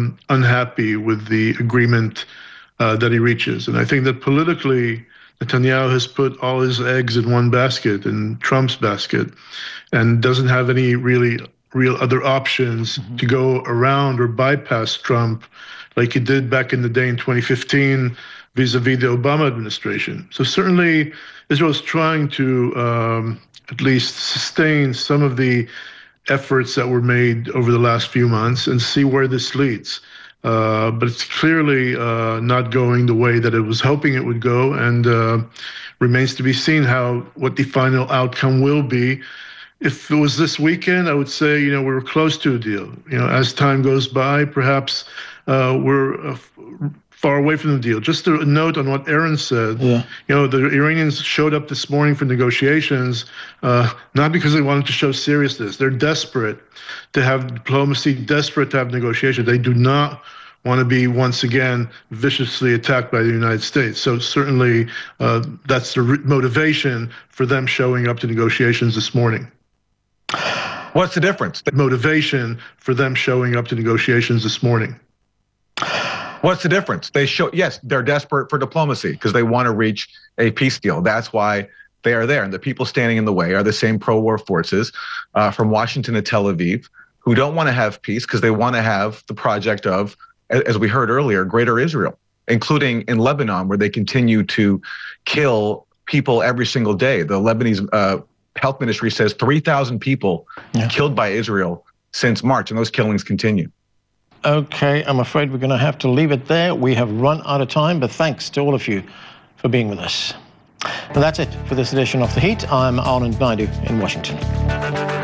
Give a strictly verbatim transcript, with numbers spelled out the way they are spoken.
um, unhappy with the agreement uh, that he reaches. And I think that politically, Netanyahu has put all his eggs in one basket, in Trump's basket, and doesn't have any really real other options mm-hmm. to go around or bypass Trump like he did back in the day in twenty fifteen vis-a-vis the Obama administration. So certainly Israel is trying to um, at least sustain some of the efforts that were made over the last few months and see where this leads. Uh, but it's clearly uh, not going the way that it was hoping it would go, and uh, remains to be seen how what the final outcome will be. If it was this weekend, I would say, you know, we were close to a deal. You know, as time goes by, perhaps uh, we're uh, far away from the deal. Just a note on what Aaron said. Yeah. You know, the Iranians showed up this morning for negotiations, uh, not because they wanted to show seriousness. They're desperate to have diplomacy, desperate to have negotiations. They do not want to be once again viciously attacked by the United States. So certainly uh, that's the motivation for them showing up to negotiations this morning. What's the difference? The motivation for them showing up to negotiations this morning. What's the difference? They show, yes, they're desperate for diplomacy because they want to reach a peace deal. That's why they are there. And the people standing in the way are the same pro-war forces uh, from Washington to Tel Aviv who don't want to have peace because they want to have the project of, as we heard earlier, Greater Israel, including in Lebanon, where they continue to kill people every single day. The Lebanese uh, health ministry says three thousand people yeah. killed by Israel since March, and those killings continue. Okay, I'm afraid we're going to have to leave it there. We have run out of time, but thanks to all of you for being with us. And that's it for this edition of The Heat. I'm Anand Naidu in Washington.